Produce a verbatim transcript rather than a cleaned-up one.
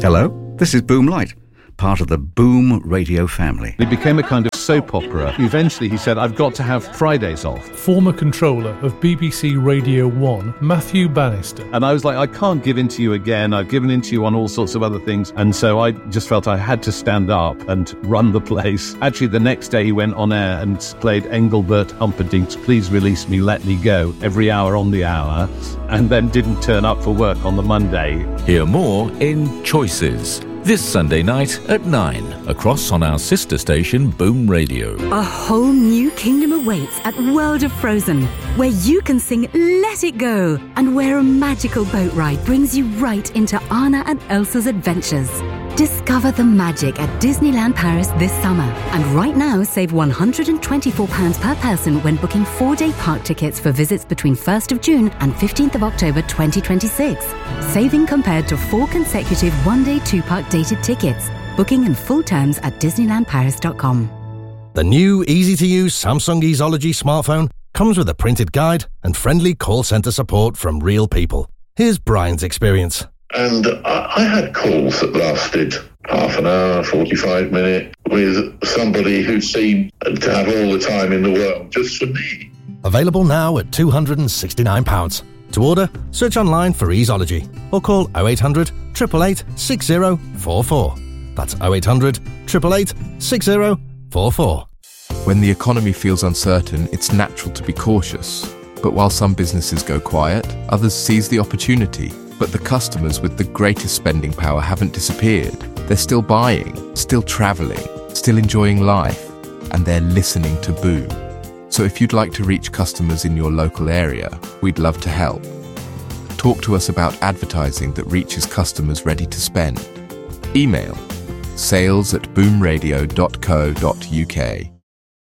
Hello, this is Boom Light, part of the Boom Radio family. It became a kind of soap opera. Eventually he said, I've got to have Fridays off. Former controller of B B C Radio one, Matthew Bannister. And I was like, I can't give in to you again. I've given in to you on all sorts of other things. And so I just felt I had to stand up and run the place. Actually, the next day he went on air and played Engelbert Humperdinck's Please Release Me, Let Me Go every hour on the hour, and then didn't turn up for work on the Monday. Hear more in Choices, this Sunday night at nine, across on our sister station Boom Radio. A whole new kingdom awaits at World of Frozen, where you can sing Let It Go, and where a magical boat ride brings you right into Anna and Elsa's adventures. Discover the magic at Disneyland Paris this summer. And right now, save one hundred twenty-four pounds per person when booking four-day park tickets for visits between first of June and fifteenth of October twenty twenty-six. Saving compared to four consecutive one-day two-park dated tickets. Booking and full terms at disneyland paris dot com. The new easy-to-use Samsung Easology smartphone comes with a printed guide and friendly call centre support from real people. Here's Brian's experience. And I, I had calls that lasted half an hour, forty-five minutes, with somebody who seemed to have all the time in the world just for me. Available now at two hundred sixty-nine pounds. To order, search online for Easology or call oh eight hundred, eight eight eight, six oh four four. That's oh eight hundred, eight eight eight, six oh four four. When the economy feels uncertain, it's natural to be cautious. But while some businesses go quiet, others seize the opportunity. But the customers with the greatest spending power haven't disappeared. They're still buying, still travelling, still enjoying life, and they're listening to Boom. So if you'd like to reach customers in your local area, we'd love to help. Talk to us about advertising that reaches customers ready to spend. Email sales at boomradio dot co dot uk.